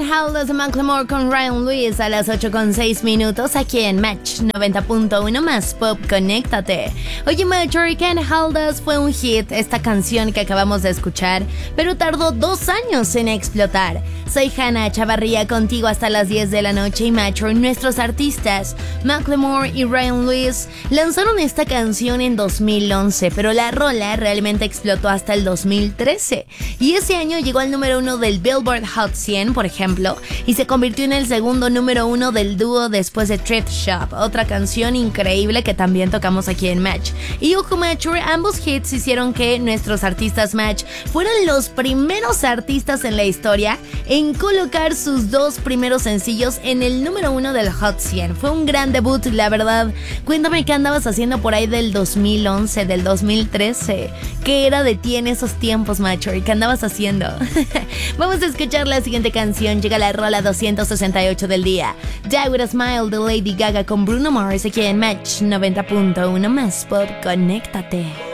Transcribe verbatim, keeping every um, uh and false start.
Howlers de Macklemore con Ryan Lewis a las ocho con seis minutos aquí en Match noventa punto uno más Pop, conéctate. Oye, Match, Hurricane Howlers fue un hit, esta canción que acabamos de escuchar, pero tardó dos años en explotar. Soy Hannah Chavarría contigo hasta las diez de la noche y Match, nuestros artistas Macklemore y Ryan Lewis lanzaron esta canción en dos mil once, pero la rola realmente explotó hasta el dos mil trece y ese año llegó al número uno del Billboard Hot cien, por ejemplo, y se convirtió en el segundo número uno del dúo después de Thrift Shop, otra canción increíble que también tocamos aquí en Match. Y ojo, Match, ambos hits hicieron que nuestros artistas Match fueran los primeros artistas en la historia en colocar sus dos primeros sencillos en el número uno del Hot cien. Fue un gran debut, la verdad. Cuéntame qué andabas haciendo por ahí del dos mil once, del dos mil trece. ¿Qué era de ti en esos tiempos, Match? ¿Qué andabas haciendo? Vamos a escuchar la siguiente canción. Llega la rola doscientos sesenta y ocho del día. Die With A Smile de Lady Gaga con Bruno Mars aquí en Match noventa punto uno más Pop, conéctate.